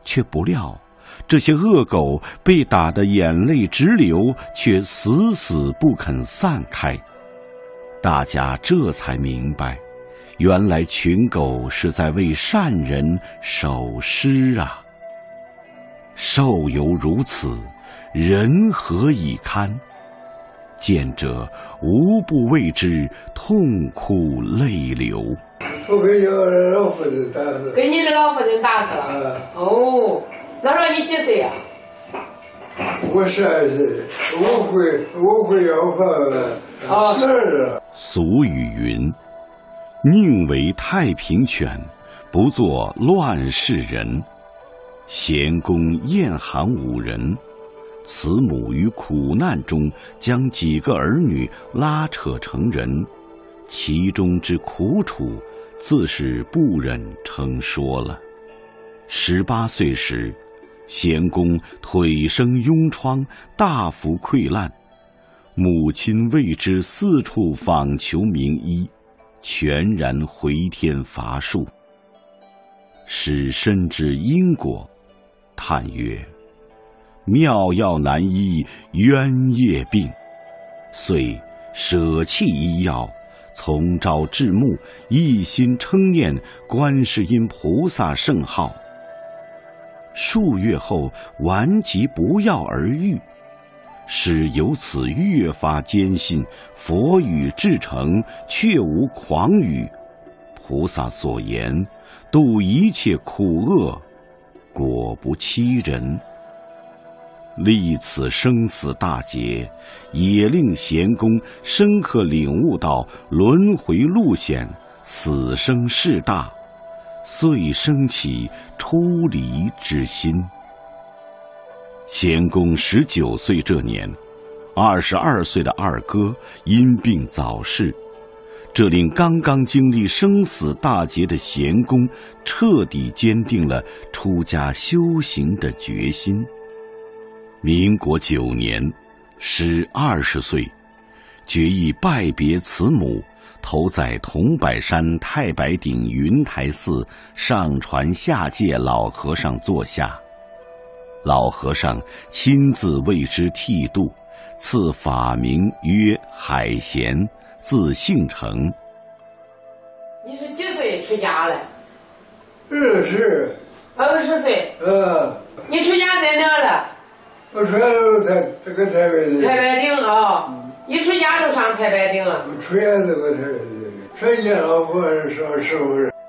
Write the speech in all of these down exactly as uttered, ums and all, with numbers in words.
却不料这些恶狗被打得眼泪直流，却死死不肯散开。大家这才明白，原来群狗是在为善人守尸啊！兽犹如此，人何以堪？见者无不为之痛哭泪流。 我给我老夫人打死。 给你的老夫人打死了。 啊、 哦，那时候你几岁呀、 啊？我十二岁，我会我会要饭，十二。 俗语云：“宁为太平犬，不做乱世人。”咸公厌寒五人，慈母于苦难中将几个儿女拉扯成人，其中之苦楚，自是不忍称说了。十八岁时，咸公腿生痈疮，大幅溃烂，母亲为之四处访求名医，全然回天乏术。使深知因果，叹曰：“妙药难医冤业病。”遂舍弃医药，从朝至暮，一心称念观世音菩萨圣号。数月后，顽疾不药而愈，使由此越发坚信佛语至诚，确无诳语。菩萨所言，度一切苦厄，果不欺人。历此生死大劫，也令咸公深刻领悟到轮回路险，死生事大，遂生起出离之心。咸公十九岁这年，二十二岁的二哥因病早逝，这令刚刚经历生死大劫的咸公彻底坚定了出家修行的决心。民国九年，时二十岁，决意拜别慈母，投在桐柏山太白顶云台寺上传下界老和尚座下。老和尚亲自为之剃度，赐法名曰海贤，字姓成。 你是几岁出家了？ 二十。 二十岁。 呃。 你出家在哪了？ 我出家都台这个台北的。 太白顶啊、哦！一出家就上太白顶了。 我出家这个台北的，出家老和尚时候。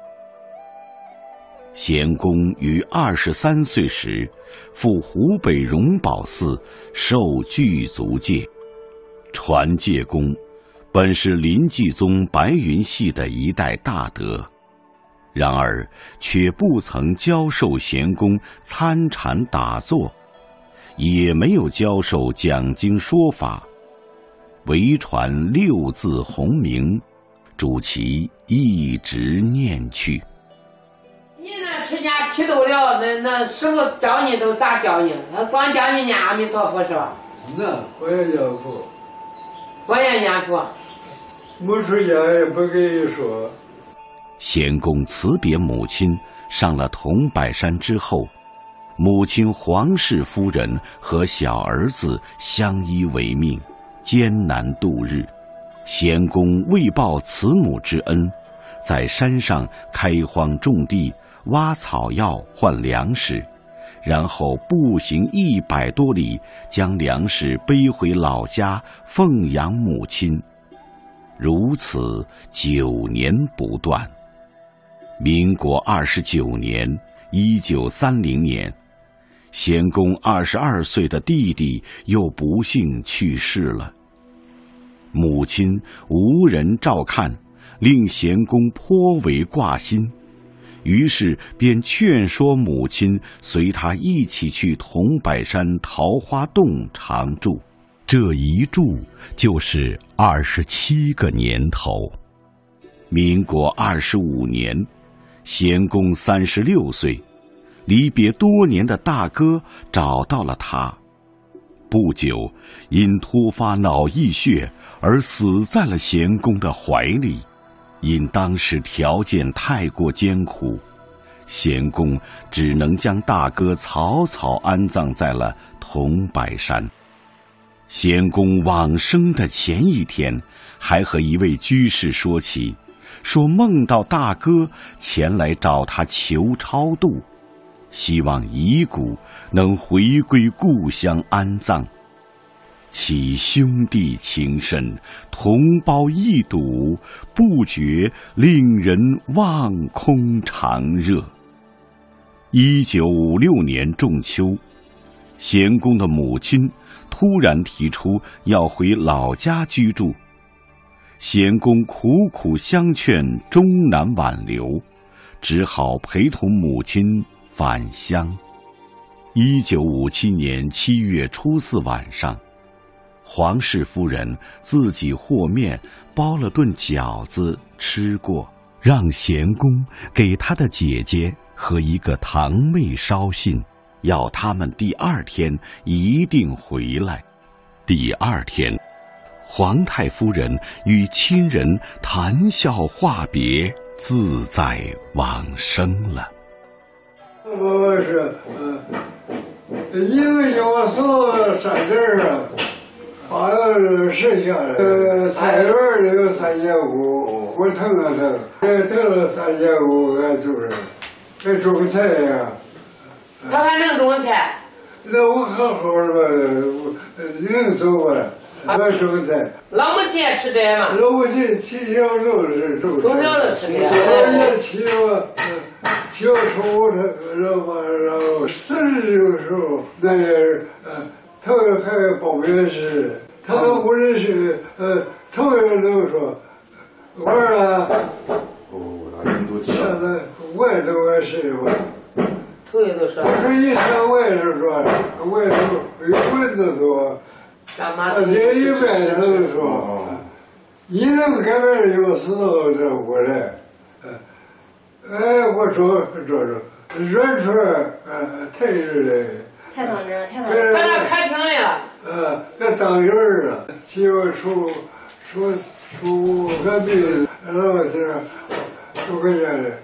咸公于二十三岁时，赴湖北荣宝寺受具足戒。传戒公本是临济宗白云系的一代大德，然而却不曾教授咸公参禅打坐，也没有教授讲经说法，唯传六字洪名，主其一直念去。 你那出家剃度了，那那师傅教你都咋教你？他光教你念阿弥陀佛是吧？ 那我也念佛。 我也念佛。 没出家也不跟你说。 咸公辞别母亲，上了桐柏山之后，母亲黄氏夫人和小儿子相依为命，艰难度日。咸公为报慈母之恩，在山上开荒种地，挖草药换粮食，然后步行一百多里，将粮食背回老家奉养母亲。如此九年不断。民国二十九年，一九三零年，咸公二十二岁的弟弟又不幸去世了。母亲无人照看，令咸公颇为挂心，于是便劝说母亲随他一起去桐柏山桃花洞常住。这一住就是二十七个年头。民国二十五年，咸公三十六岁，离别多年的大哥找到了他。不久，因突发脑溢血而死在了咸公的怀里。因当时条件太过艰苦， 贤公只能将大哥草草安葬在了桐柏山。贤公往生的前一天，还和一位居士说起，说梦到大哥前来找他求超度，希望遗骨能回归故乡安葬。其兄弟情深，同胞一睹，不觉令人望空长热。一九五六年仲秋，贤公的母亲突然提出要回老家居住，贤公苦苦相劝，终难挽留，只好陪同母亲返乡。一九五七年七月初四晚上，黄氏夫人自己和面包了顿饺子吃过，让贤公给他的姐姐和一个堂妹捎信，要他们第二天一定回来。第二天，皇太夫人与亲人谈笑话别，自在往生了。 我是呃，一个要送三件啊，把那剩下的呃菜园里有三千五，我腾了腾，呃腾了三千五，俺就是，还种菜呀。 他还能种菜？ 那我好好的吧，能种吧？我种菜。 老母亲也吃这吗？ 老母亲从小就是种菜。 从小就吃这。 我也骑我，小时候他然后然后四十的时候，那也是呃，他还报名时，他都不认识，呃，头一人都说，玩了。哦，那很多钱。现在外头也是吧。 头一都说。 我说一上外头说，外头有蚊子多。他这一边都说，你能改变有时候这过来，哎，我说说说，软出来，呃，太热了。 太当真，太当真。 在那开庭来了。 呃，那当院儿了，媳妇出出出个病，然后是出个家的，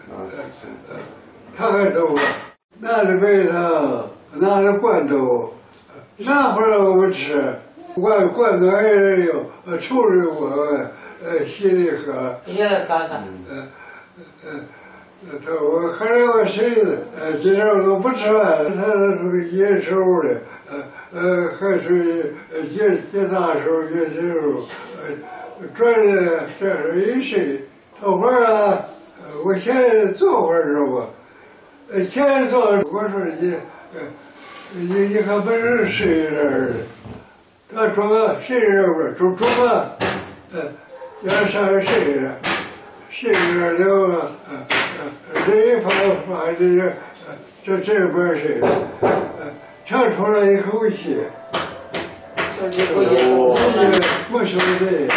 他还走了，拿着白糖，拿着罐头。那不让我们吃，罐罐头还是有，呃，抽着我，呃，稀里喝。 稀里喝喝。 呃，呃，他我喝了个水子，呃，今天我都不吃饭，他是野手的，呃呃，还是野野大手野小手，呃，转着这是一睡，头会儿啊，我现在坐会儿是吧？呃，现在坐，我说你，呃。你你还不是睡人儿的，他装个睡人儿不？装装个，呃，叫上面睡人，睡人了嘛，呃呃，这一放放这个，这这边睡的，呃，长出来一口气， 长出一口气， 没兄弟。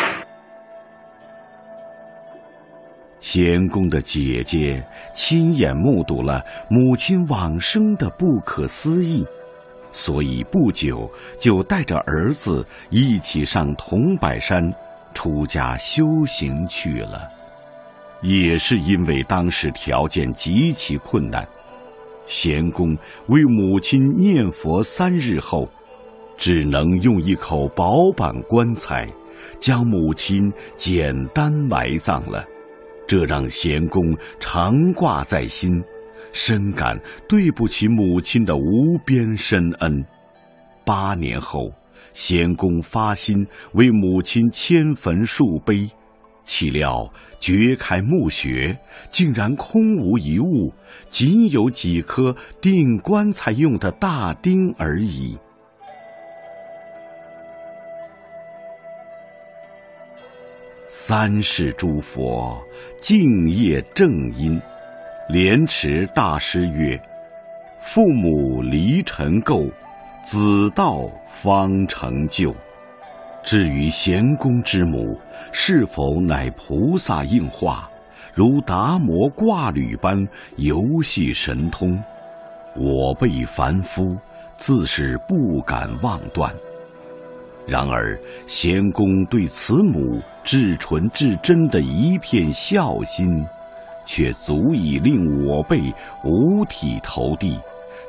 贤公的姐姐亲眼目睹了母亲往生的不可思议，所以不久就带着儿子一起上桐柏山出家修行去了。也是因为当时条件极其困难，贤公为母亲念佛三日后，只能用一口薄板棺材将母亲简单埋葬了。这让贤公常挂在心，深感对不起母亲的无边深恩。八年后，贤公发心为母亲迁坟树碑，岂料掘开墓穴，竟然空无一物，仅有几颗钉棺材用的大钉而已。三世诸佛敬业正因，莲池大师曰：父母离尘垢，子道方成就。至于贤公之母是否乃菩萨应化，如达摩挂履般游戏神通，我辈凡夫自是不敢妄断。然而贤公对慈母至纯至真的一片孝心， 却足以令我辈五体投地。